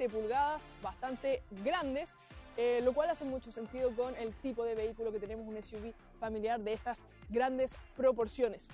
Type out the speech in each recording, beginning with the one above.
17 pulgadas, bastante grandes, lo cual hace mucho sentido con el tipo de vehículo que tenemos, un SUV familiar de estas grandes proporciones.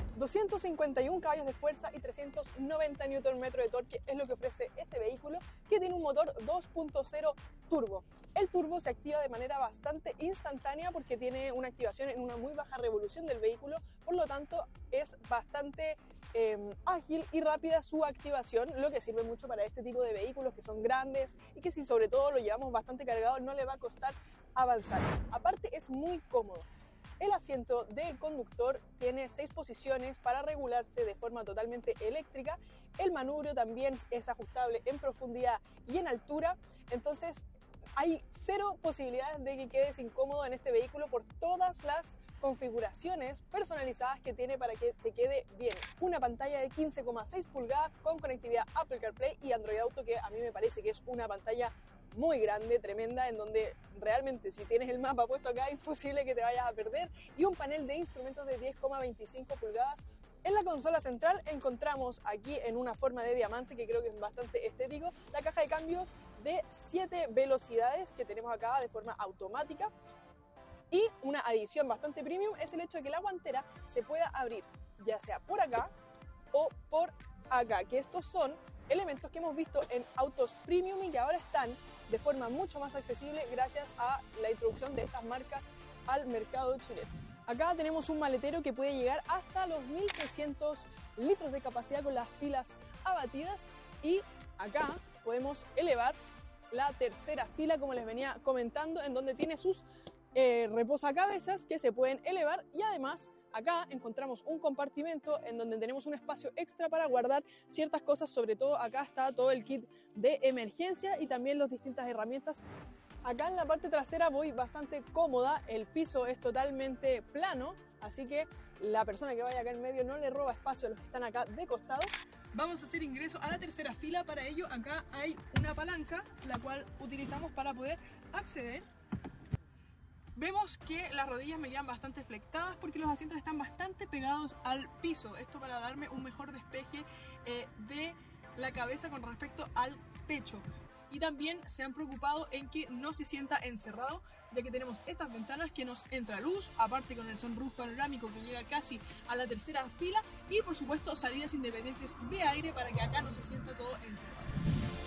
251 caballos de fuerza y 390 Nm de torque es lo que ofrece este vehículo, que tiene un motor 2.0 turbo. El turbo se activa de manera bastante instantánea porque tiene una activación en una muy baja revolución del vehículo, por lo tanto es bastante ágil y rápida su activación, lo que sirve mucho para este tipo de vehículos que son grandes y que si sobre todo lo llevamos bastante cargado no le va a costar avanzar. Aparte es muy cómodo. El asiento del conductor tiene 6 posiciones para regularse de forma totalmente eléctrica. El manubrio también es ajustable en profundidad y en altura. Entonces hay cero posibilidades de que quedes incómodo en este vehículo por todas las configuraciones personalizadas que tiene para que te quede bien. Una pantalla de 15,6 pulgadas con conectividad Apple CarPlay y Android Auto, que a mí me parece que es una pantalla muy grande, tremenda, en donde realmente si tienes el mapa puesto acá es imposible que te vayas a perder, y un panel de instrumentos de 10,25 pulgadas. En la consola central encontramos aquí en una forma de diamante, que creo que es bastante estético, la caja de cambios de 7 velocidades que tenemos acá de forma automática, y una adición bastante premium es el hecho de que la guantera se pueda abrir ya sea por acá o por acá, que estos son elementos que hemos visto en autos premium y que ahora están de forma mucho más accesible gracias a la introducción de estas marcas al mercado chileno. Acá tenemos un maletero que puede llegar hasta los 1600 litros de capacidad con las pilas abatidas, y acá podemos elevar la tercera fila, como les venía comentando, en donde tiene sus reposacabezas que se pueden elevar, y además acá encontramos un compartimento en donde tenemos un espacio extra para guardar ciertas cosas. Sobre todo acá está todo el kit de emergencia y también las distintas herramientas. Acá en la parte trasera voy bastante cómoda, el piso es totalmente plano, así que la persona que vaya acá en medio no le roba espacio a los que están acá de costado. Vamos a hacer ingreso a la tercera fila. Para ello acá hay una palanca, la cual utilizamos para poder acceder. Vemos que las rodillas me quedan bastante flectadas porque los asientos están bastante pegados al piso. Esto para darme un mejor despeje de la cabeza con respecto al techo. Y también se han preocupado en que no se sienta encerrado, ya que tenemos estas ventanas que nos entra luz, aparte con el sunroof panorámico que llega casi a la tercera fila, y por supuesto salidas independientes de aire para que acá no se sienta todo encerrado.